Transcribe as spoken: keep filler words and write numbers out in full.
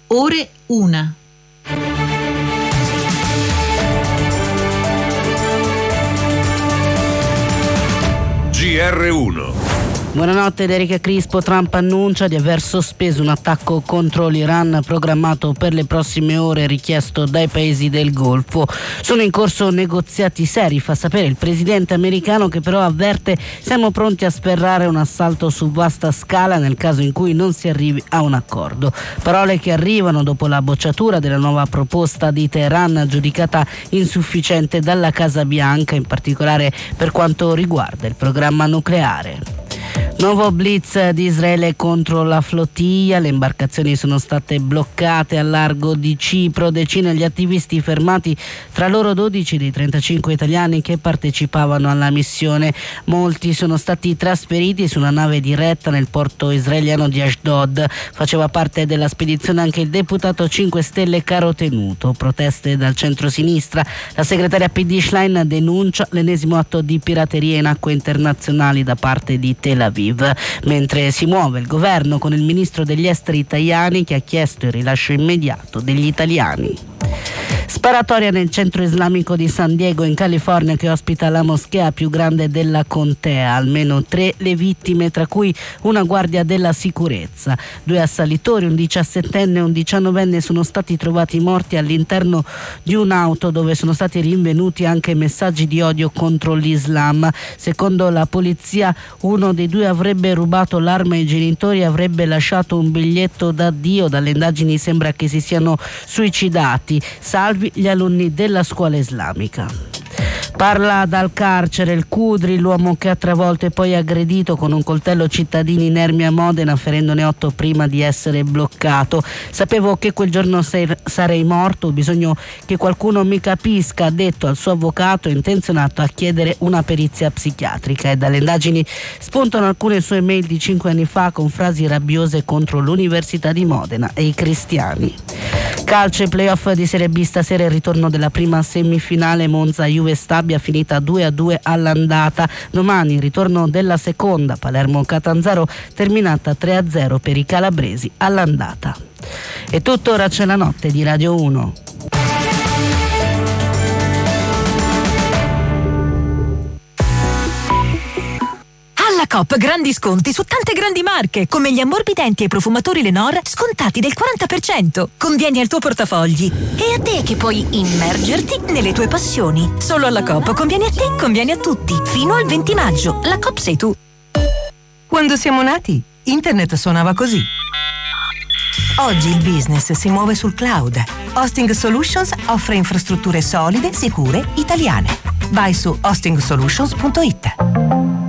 ore una. G R uno. Buonanotte da Erika Crispo. Trump annuncia di aver sospeso un attacco contro l'Iran programmato per le prossime ore, richiesto dai paesi del Golfo. Sono in corso negoziati seri, fa sapere il presidente americano, che però avverte: siamo pronti a sferrare un assalto su vasta scala nel caso in cui non si arrivi a un accordo. Parole che arrivano dopo la bocciatura della nuova proposta di Teheran, giudicata insufficiente dalla Casa Bianca, in particolare per quanto riguarda il programma nucleare. Nuovo blitz di Israele contro la flottiglia, le imbarcazioni sono state bloccate al largo di Cipro, decine gli attivisti fermati, tra loro dodici dei trentacinque italiani che partecipavano alla missione. Molti sono stati trasferiti su una nave diretta nel porto israeliano di Ashdod. Faceva parte della spedizione anche il deputato cinque Stelle Caro Tenuto. Proteste dal centro-sinistra. La segretaria P D Schlein denuncia l'ennesimo atto di pirateria in acque internazionali da parte di Tel Aviv. Mentre si muove il governo con il ministro degli esteri Tajani, che ha chiesto il rilascio immediato degli italiani. Sparatoria nel centro islamico di San Diego in California, che ospita la moschea più grande della contea. Almeno tre le vittime, tra cui una guardia della sicurezza. Due assalitori, un diciassettenne e un diciannovenne, sono stati trovati morti all'interno di un'auto dove sono stati rinvenuti anche messaggi di odio contro l'Islam. Secondo la polizia, uno dei due avrebbe rubato l'arma ai genitori e avrebbe lasciato un biglietto d'addio. Dalle indagini sembra che si siano suicidati, salvi gli alunni della scuola islamica. Parla dal carcere il Cudri, l'uomo che ha travolto e poi aggredito con un coltello cittadini inermi a Modena, ferendone otto prima di essere bloccato. Sapevo che quel giorno sarei morto, ho bisogno che qualcuno mi capisca, ha detto al suo avvocato, intenzionato a chiedere una perizia psichiatrica. E dalle indagini spuntano alcune sue mail di cinque anni fa con frasi rabbiose contro l'Università di Modena e i cristiani. Calcio e playoff di Serie B, stasera il ritorno della prima semifinale Monza-Juve Stabia, finita due a due all'andata. Domani il ritorno della seconda, Palermo-Catanzaro, terminata tre a zero per i calabresi all'andata. E tutto, ora c'è la notte di Radio uno. Alla Coop grandi sconti su tante grandi marche, come gli ammorbidenti e i profumatori Lenor, scontati del quaranta per cento. Convieni al tuo portafogli. E a te che puoi immergerti nelle tue passioni. Solo alla Coop conviene a te, conviene a tutti. Fino al venti maggio. La Coop sei tu. Quando siamo nati, internet suonava così. Oggi il business si muove sul cloud. Hosting Solutions offre infrastrutture solide, sicure, italiane. Vai su hosting solutions punto it.